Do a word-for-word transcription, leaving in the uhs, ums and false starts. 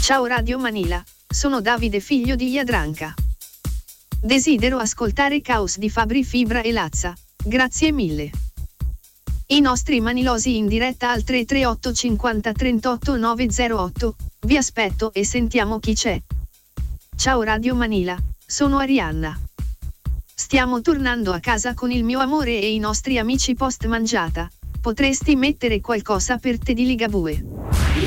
Ciao Radio Manila, sono Davide figlio di Jadranka. Desidero ascoltare Caos di Fabri Fibra e Lazza, grazie mille. I nostri manilosi in diretta al tre tre otto cinquanta trentotto nove zero otto, vi aspetto e sentiamo chi c'è. Ciao Radio Manila, sono Arianna. Stiamo tornando a casa con il mio amore e i nostri amici post mangiata, potresti mettere qualcosa per te di Ligabue?